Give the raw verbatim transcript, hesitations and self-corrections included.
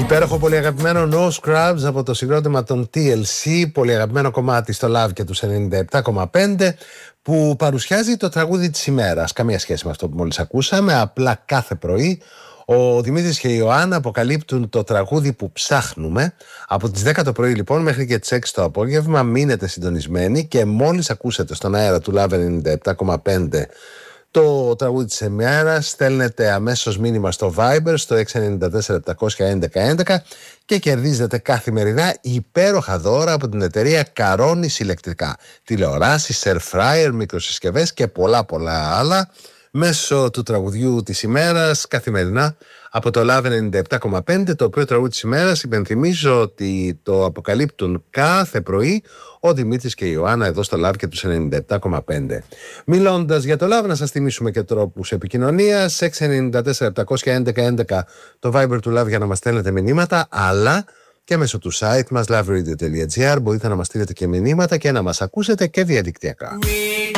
Υπέροχο, πολύ αγαπημένο No Scrubs από το συγκρότημα των τι ελ σι, πολύ αγαπημένο κομμάτι στο Love και τους ενενήντα επτά κόμμα πέντε, που παρουσιάζει το τραγούδι της ημέρας. Καμία σχέση με αυτό που μόλις ακούσαμε, απλά κάθε πρωί ο Δημήτρης και η Ιωάννα αποκαλύπτουν το τραγούδι που ψάχνουμε. Από τις δέκα το πρωί λοιπόν μέχρι και τις έξι το απόγευμα μείνετε συντονισμένοι και μόλις ακούσετε στον αέρα του Love ενενήντα επτά κόμμα πέντε το τραγούδι της ημέρας, στέλνετε αμέσως μήνυμα στο Viber στο έξι εννιά τέσσερα επτά ένα ένα ένα ένα και κερδίζετε καθημερινά υπέροχα δώρα από την εταιρεία Caronis ηλεκτρικά. Τηλεοράσεις, air fryer, μικροσυσκευές και πολλά πολλά άλλα μέσω του τραγουδιού της ημέρας καθημερινά από το Love ενενήντα επτά κόμμα πέντε, το οποίο τραγούδι της ημέρας υπενθυμίζω ότι το αποκαλύπτουν κάθε πρωί ο Δημήτρης και η Ιωάννα εδώ στο Love και τους ενενήντα επτά κόμμα πέντε. Μιλώντας για το Love, να σας θυμίσουμε και τρόπους επικοινωνίας. έξι εννιά τέσσερα επτά ένα ένα ένα ένα το Viber του Love για να μας στέλνετε μηνύματα, αλλά και μέσω του site μας love radio τελεία gr μπορείτε να μας στείλετε και μηνύματα και να μας ακούσετε και διαδικτυακά.